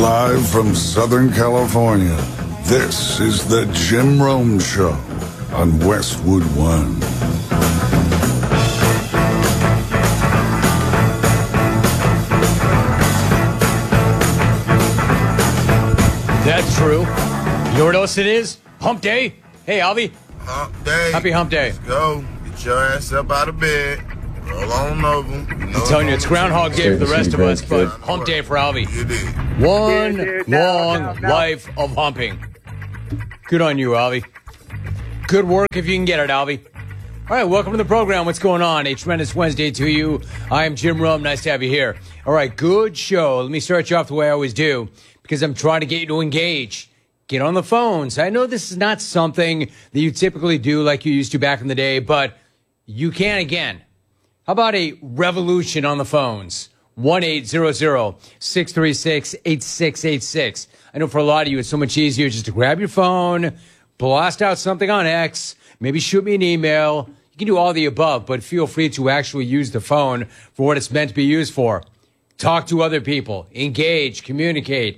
Live from Southern California, this is the Jim Rome Show on Westwood One. That's true. You know what else it is? Hump Day. Hey, Alvy. Hump Day. Happy Hump Day. Let's go. Get your ass up out of bed. Roll on over. I'm telling you, it's Groundhog Day for the rest of us, but Hump Day for Alvy. You did. One long life of humping. Good on you, Alvy. Good work if you can get it, Alvy. All right, welcome to the program. What's going on? A tremendous Wednesday to you. I am Jim Rome. Nice to have you here. All right, good show. Let me start you off the way I always do, because I'm trying to get you to engage. Get on the phones. I know this is not something that you typically do like you used to back in the day, but you can again. How about a revolution on the phones? 1-800-636-8686. I know for a lot of you, it's so much easier just to grab your phone, blast out something on X, maybe shoot me an email. You can do all the above, but feel free to actually use the phone for what it's meant to be used for. Talk to other people. Engage. Communicate.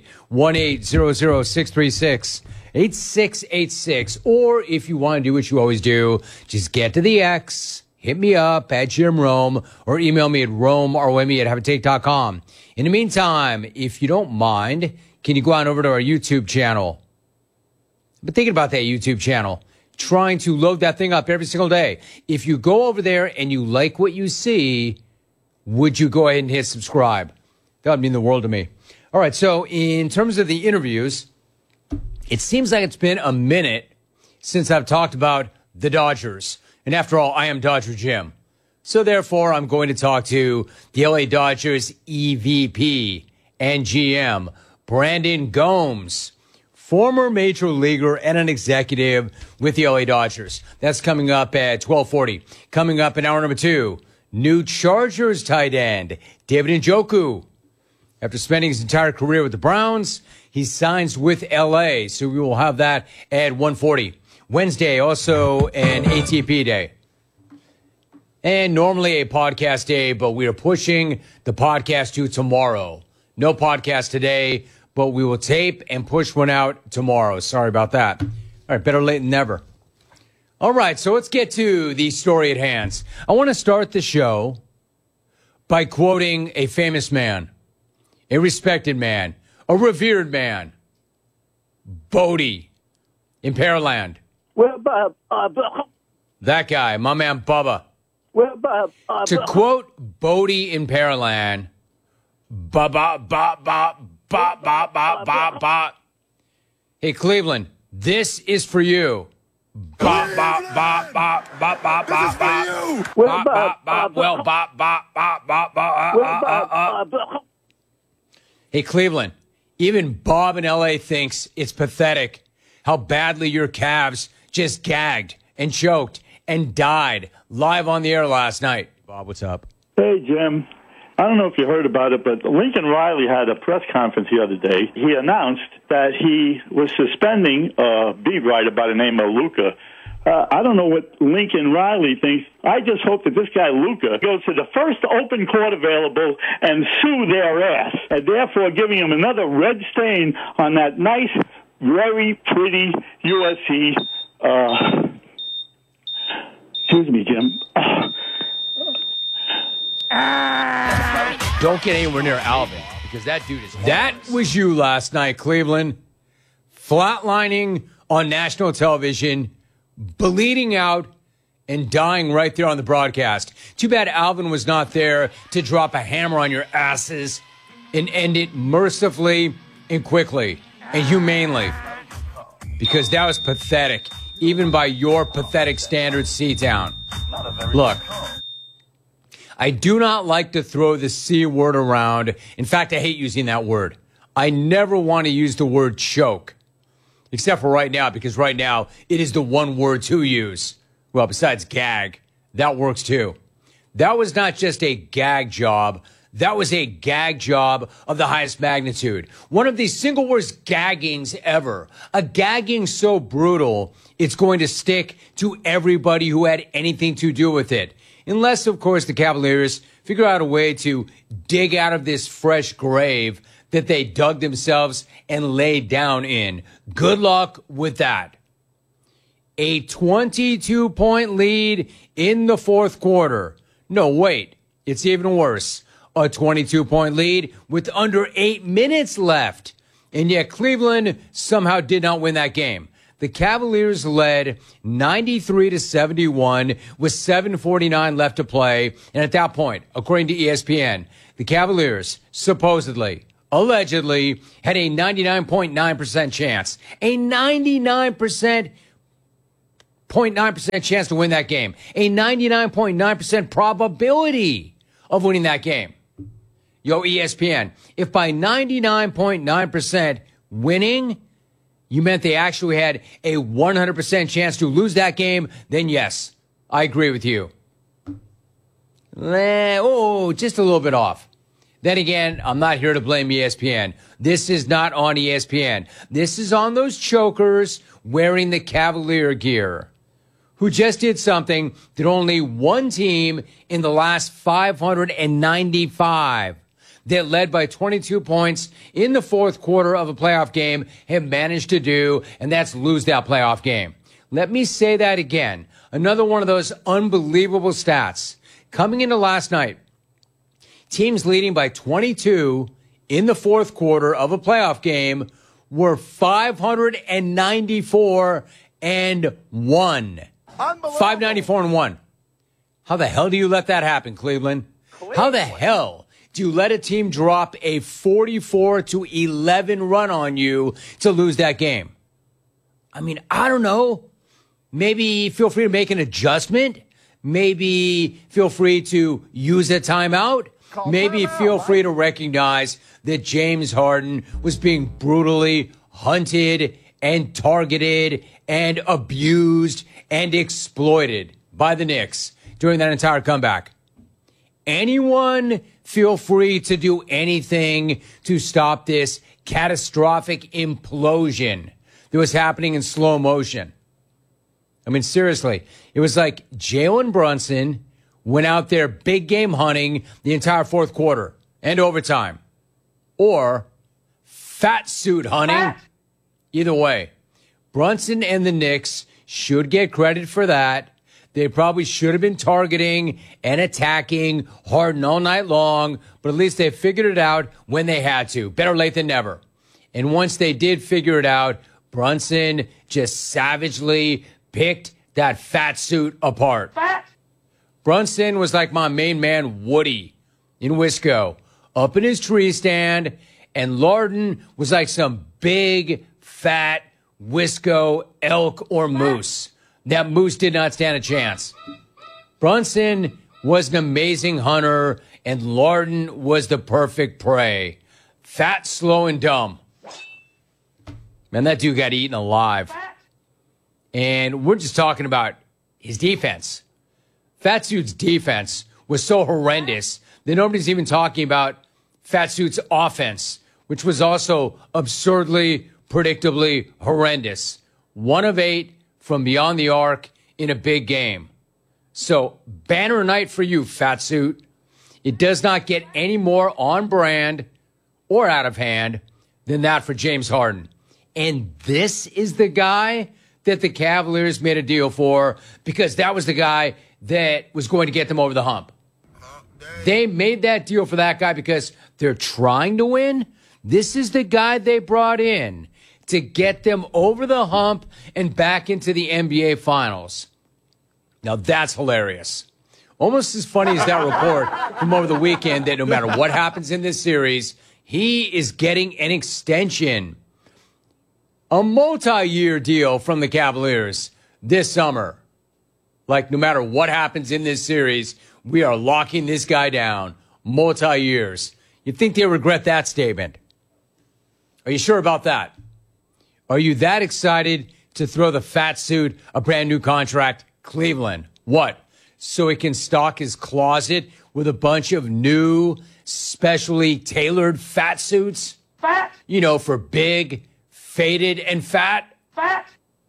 1-800-636-8686. Or if you want to do what you always do, just get to the X. Hit me up at Jim Rome or email me at romerome@haveatake.com. In the meantime, if you don't mind, can you go on over to our YouTube channel? I've been thinking about that YouTube channel, trying to load that thing up every single day. If you go over there and you like what you see, would you go ahead and hit subscribe? That would mean the world to me. All right, so in terms of the interviews, it seems like it's been a minute since I've talked about the Dodgers. And after all, I am Dodger Jim. So therefore, I'm going to talk to the LA Dodgers EVP and GM, Brandon Gomes, former major leaguer and an executive with the LA Dodgers. That's coming up at 12:40. Coming up in hour number 2, new Chargers tight end, David Njoku. After spending his entire career with the Browns, he signs with LA. So we will have that at 1:40. Wednesday, also an ATP day. And normally a podcast day, but we are pushing the podcast to tomorrow. No podcast today, but we will tape and push one out tomorrow. Sorry about that. All right, better late than never. All right, so let's get to the story at hand. I want to start the show by quoting a famous man, a respected man, a revered man, Bodie in Pearland. Well, That guy, my man Bubba. well, To quote Bodie in Pearland, ba ba ba ba ba ba ba ba ba. Hey Cleveland, this is for you. Ba ba ba ba ba ba ba ba. well, Ba ba well ba ba ba ba ba. Hey Cleveland, even Bob in LA thinks it's pathetic how badly your Cavs just gagged and choked and died live on the air last night. Bob, what's up? Hey, Jim. I don't know if you heard about it, but Lincoln Riley had a press conference the other day. He announced that he was suspending a beat writer by the name of Luca. I don't know what Lincoln Riley thinks. I just hope that this guy, Luca, goes to the first open court available and sue their ass, and therefore giving him another red stain on that nice, very pretty USC. Excuse me, Jim. Don't get anywhere near Alvin, because that dude is... That was you last night, Cleveland. Flatlining on national television, bleeding out, and dying right there on the broadcast. Too bad Alvin was not there to drop a hammer on your asses and end it mercifully and quickly and humanely. Because that was pathetic, even by your pathetic standards, C-Town. Look, I do not like to throw the C word around. In fact, I hate using that word. I never want to use the word choke, except for right now, because right now it is the one word to use. Well, besides gag, that works too. That was not just a gag job. That was a gag job of the highest magnitude. One of the single worst gaggings ever. A gagging so brutal, it's going to stick to everybody who had anything to do with it. Unless, of course, the Cavaliers figure out a way to dig out of this fresh grave that they dug themselves and laid down in. Good luck with that. A 22-point lead in the fourth quarter. No, wait, it's even worse. A 22-point lead with under 8 minutes left. And yet Cleveland somehow did not win that game. The Cavaliers led 93-71 with 7:49 left to play. And at that point, according to ESPN, the Cavaliers supposedly, allegedly, had a 99.9% chance. A 99.9% chance to win that game. A 99.9% probability of winning that game. Yo, ESPN, if by 99.9% winning, you meant they actually had a 100% chance to lose that game, then yes, I agree with you. Just a little bit off. Then again, I'm not here to blame ESPN. This is not on ESPN. This is on those chokers wearing the Cavalier gear, who just did something that only one team in the last 595 that led by 22 points in the fourth quarter of a playoff game have managed to do, and that's lose that playoff game. Let me say that again. Another one of those unbelievable stats. Coming into last night, teams leading by 22 in the fourth quarter of a playoff game were 594 and 1. 594 and 1. How the hell do you let that happen, Cleveland? How the hell do you let a team drop a 44-11 run on you to lose that game? I mean, I don't know. Maybe feel free to make an adjustment. Maybe feel free to use a timeout. Maybe feel free to recognize that James Harden was being brutally hunted and targeted and abused and exploited by the Knicks during that entire comeback. Anyone feel free to do anything to stop this catastrophic implosion that was happening in slow motion. I mean, seriously, it was like Jalen Brunson went out there big game hunting the entire fourth quarter and overtime. Or fat suit hunting. Either way, Brunson and the Knicks should get credit for that. They probably should have been targeting and attacking Harden all night long, but at least they figured it out when they had to. Better late than never. And once they did figure it out, Brunson just savagely picked that fat suit apart. Brunson was like my main man, Woody, in Wisco, up in his tree stand, and Larden was like some big, fat Wisco elk or moose. That moose did not stand a chance. Brunson was an amazing hunter, and Larden was the perfect prey. Fat, slow, and dumb. Man, that dude got eaten alive. And we're just talking about his defense. Fat Suit's defense was so horrendous that nobody's even talking about Fat Suit's offense, which was also absurdly, predictably horrendous. 1 of 8 from beyond the arc in a big game. So, banner night for you, Fat Suit. It does not get any more on brand or out of hand than that for James Harden. And this is the guy that the Cavaliers made a deal for, because that was the guy that was going to get them over the hump. They made that deal for that guy because they're trying to win. This is the guy they brought in to get them over the hump and back into the NBA Finals. Now, that's hilarious. Almost as funny as that report from over the weekend that no matter what happens in this series, he is getting an extension, a multi-year deal from the Cavaliers this summer. Like, no matter what happens in this series, we are locking this guy down multi-years. You'd think they regret that statement. Are you sure about that? Are you that excited to throw the Fat Suit a brand new contract? Cleveland. What? So he can stock his closet with a bunch of new, specially tailored fat suits? Fat? You know, for big, faded, and fat? Fat?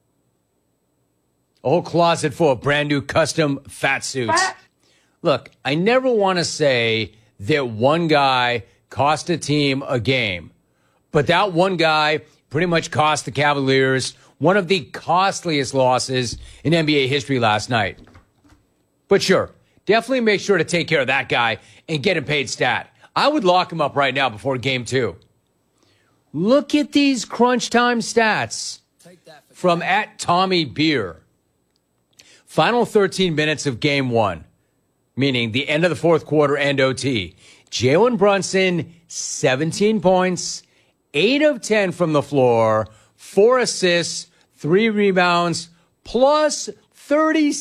A whole closet full of brand new custom fat suits. Fat? Look, I never want to say that one guy cost a team a game. But that one guy pretty much cost the Cavaliers one of the costliest losses in NBA history last night. But sure, definitely make sure to take care of that guy and get him paid stat. I would lock him up right now before game 2. Look at these crunch time stats from @TommyBeer. Final 13 minutes of game 1, meaning the end of the fourth quarter and OT. Jalen Brunson, 17 points, 8 of 10 from the floor, 4 assists, 3 rebounds, plus 36